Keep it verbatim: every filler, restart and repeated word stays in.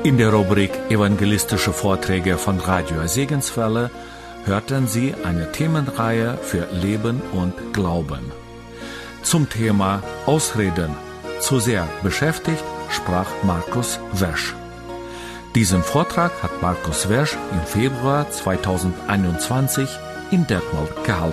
In der Rubrik Evangelistische Vorträge von Radio Segenswelle hörten Sie eine Themenreihe für Leben und Glauben. Zum Thema Ausreden. Zu sehr beschäftigt sprach Markus Wesch. Diesen Vortrag hat Markus Wesch im Februar zweitausendeinundzwanzig in Detmold gehalten.